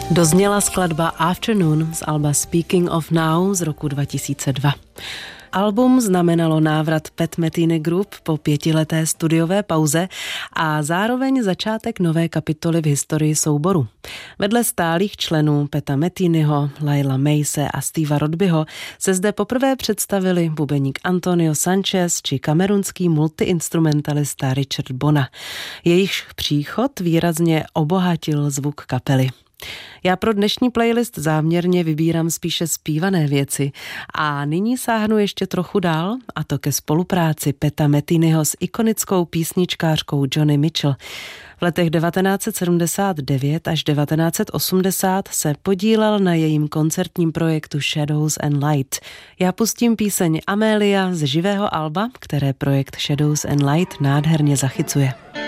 Dozněla skladba Afternoon z alba Speaking of Now z roku 2002. Album znamenalo návrat Pat Metheny Group po 5leté studiové pauze a zároveň začátek nové kapitoly v historii souboru. Vedle stálých členů Pata Methenyho, Laila Mace a Steva Rodbyho se zde poprvé představili bubeník Antonio Sanchez či kamerunský multiinstrumentalista Richard Bona. Jejichž příchod výrazně obohatil zvuk kapely. Já pro dnešní playlist záměrně vybírám spíše zpívané věci a nyní sáhnu ještě trochu dál, a to ke spolupráci Pata Methenyho s ikonickou písničkářkou Joni Mitchell. V letech 1979 až 1980 se podílel na jejím koncertním projektu Shadows and Light. Já pustím píseň Amelia z živého alba, které projekt Shadows and Light nádherně zachycuje.